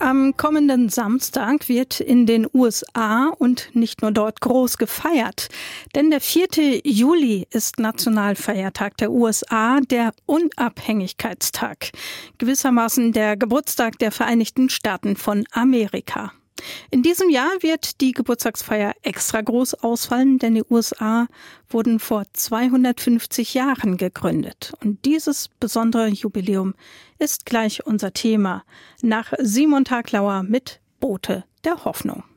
Am kommenden Samstag wird in den USA und nicht nur dort groß gefeiert. Denn der 4. Juli ist Nationalfeiertag der USA, der Unabhängigkeitstag. Gewissermaßen der Geburtstag der Vereinigten Staaten von Amerika. In diesem Jahr wird die Geburtstagsfeier extra groß ausfallen, denn die USA wurden vor 250 Jahren gegründet. Und dieses besondere Jubiläum ist gleich unser Thema. Nach Simon Taglauer mit Bote der Hoffnung.